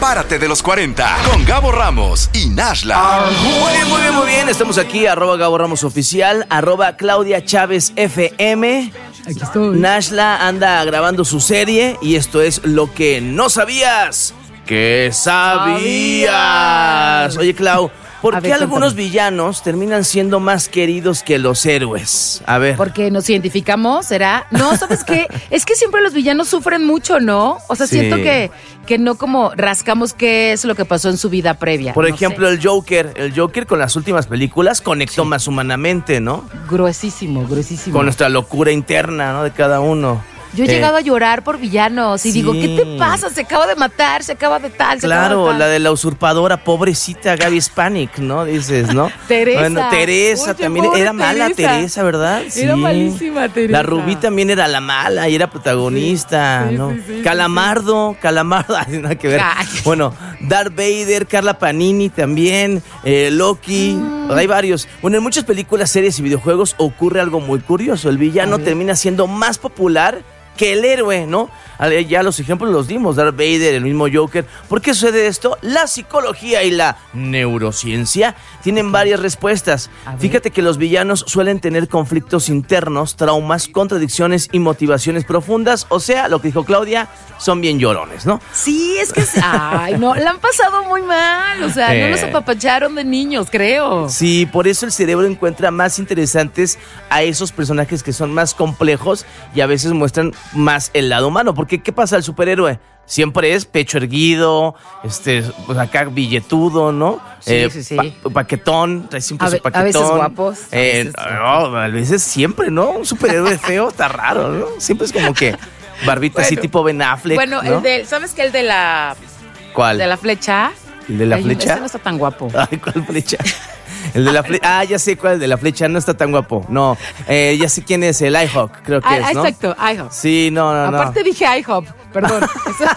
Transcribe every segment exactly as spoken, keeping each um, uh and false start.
Párate de los cuarenta con Gabo Ramos y Nashla. Muy bien, muy bien, muy bien. Estamos aquí, arroba Gabo Ramos Oficial, arroba Claudia Chávez F M. Aquí estoy. Nashla anda grabando su serie y esto es Lo que no sabías que sabías. Oye, Clau, ¿por A qué ver, algunos cuéntame. villanos terminan siendo más queridos que los héroes? A ver. Porque nos identificamos, ¿será? No, ¿sabes qué? Es que siempre los villanos sufren mucho, ¿no? O sea, Sí. siento que, que no como rascamos qué es lo que pasó en su vida previa. Por no ejemplo, sé. el Joker. El Joker con las últimas películas conectó más humanamente, ¿no? Gruesísimo, gruesísimo. Con nuestra locura interna, ¿no? De cada uno. Yo he Eh, llegado a llorar por villanos y sí. digo, ¿qué te pasa? Se acaba de matar, se acaba de tal, se acaba Claro, de tal. la de la usurpadora, pobrecita Gaby Spanik, ¿no? Dices, ¿no? Teresa. Bueno, Teresa Oye, también pobre era mala, Teresa. Teresa, ¿verdad? Era malísima, Teresa. La Rubí también era la mala y era protagonista, Sí, sí, ¿no? sí, sí, Calamardo, Calamardo, ay, nada que ver. Ay. Bueno, Darth Vader, Carla Panini también, eh, Loki, Mm. hay varios. Bueno, en muchas películas, series y videojuegos ocurre algo muy curioso. El villano A ver. termina siendo más popular que el héroe, ¿no? Ya los ejemplos los dimos, Darth Vader, el mismo Joker. ¿Por qué sucede esto? La psicología y la neurociencia tienen varias respuestas. A ver. Fíjate que los villanos suelen tener conflictos internos, traumas, contradicciones y motivaciones profundas. O sea, lo que dijo Claudia, son bien llorones, ¿no? Sí, es que... Ay, no, la han pasado muy mal. O sea, Eh. no nos apapacharon de niños, creo. Sí, por eso el cerebro encuentra más interesantes a esos personajes que son más complejos y a veces muestran más el lado humano. Porque, ¿qué pasa al superhéroe? Siempre es pecho erguido, este, pues acá billetudo, ¿no? Sí, sí, sí. pa- paquetón, trae siempre A su ve- a paquetón. veces guapos, a Eh, veces- no, a veces siempre, ¿no? Un superhéroe feo está raro, ¿no? Siempre es como que barbita así Bueno. tipo Ben Affleck, Bueno, ¿no? el de, ¿sabes qué? El de la, ¿Cuál? de la flecha. ¿El de la Ay, flecha? ese no está tan guapo. Ay, ¿cuál flecha? El de la flecha. Ah, ya sé cuál, el de la flecha. No está tan guapo. No, eh, ya sé quién es, el iHawk, creo que Ah, es, ¿no? exacto, IHOP. Sí, no, no, no. Aparte dije IHOP, perdón.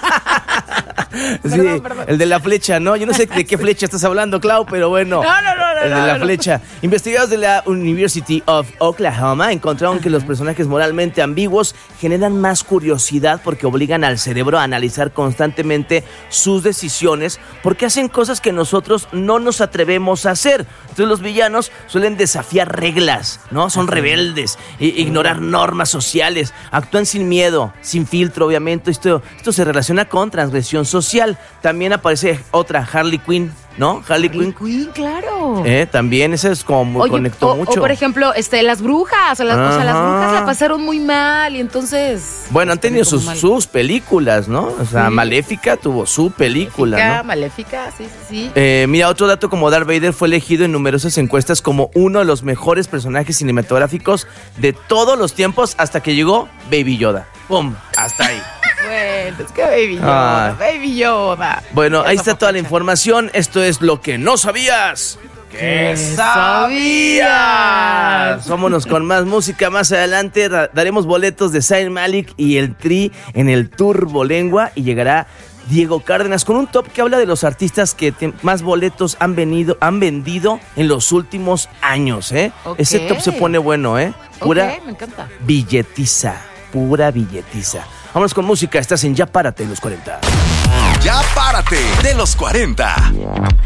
Sí, perdón, perdón. el de la flecha, ¿no? Yo no sé de qué flecha estás hablando, Clau, pero bueno. No, no, no, no, El de no, la no. flecha. Investigadores de la University of Oklahoma encontraron que los personajes moralmente ambiguos generan más curiosidad porque obligan al cerebro a analizar constantemente sus decisiones porque hacen cosas que nosotros no nos atrevemos a hacer. Entonces los villanos suelen desafiar reglas, ¿no? Son rebeldes, i- ignorar normas sociales, actúan sin miedo, sin filtro, obviamente. Esto, esto se relaciona con transgresión social. También aparece otra, Harley Quinn, ¿no? Harley, Harley Quinn. Quinn, claro. Eh, también ese es como muy Oye, conectó o, mucho. o, por ejemplo, este, las brujas, o, las- o sea, las Ajá. brujas la pasaron muy mal y entonces... Bueno, han tenido Como sus, mal. sus películas, ¿no? O sea, Sí. Maléfica tuvo su película, Maléfica, ¿no? Maléfica, sí, sí, sí. Eh, mira, otro dato, como Darth Vader fue elegido en numerosas encuestas como uno de los mejores personajes cinematográficos de todos los tiempos hasta que llegó Baby Yoda. ¡Pum! Hasta ahí. Bueno, es que Baby Yoda, Ay. Baby Yoda. Bueno, ahí Esa está toda la papacha. información. Esto es lo que no sabías. ¿Qué sabías? Vámonos con más música. Más adelante da- daremos boletos de Zayn Malik y el Tri en el Turbolengua y llegará Diego Cárdenas con un top que habla de los artistas que te- más boletos han venido, han vendido en los últimos años, ¿eh? Ok. Ese top se pone bueno, ¿eh? Pura Ok, me encanta. billetiza, pura billetiza. Vámonos con música. Estás en Ya Párate de los cuarenta. Ya Párate de los cuarenta.